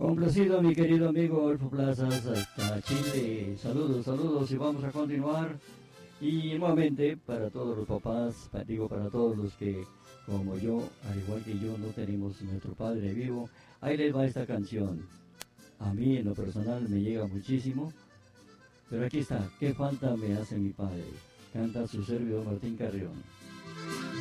Complacido mi querido amigo Adolfo Plazas hasta Chile. Saludos, saludos y vamos a continuar. Y nuevamente para todos los papás, digo para todos los que como yo, al igual que yo, no tenemos nuestro padre vivo, ahí les va esta canción. A mí en lo personal me llega muchísimo, pero aquí está, ¿qué falta me hace mi padre? Canta su servidor Martín Carrión.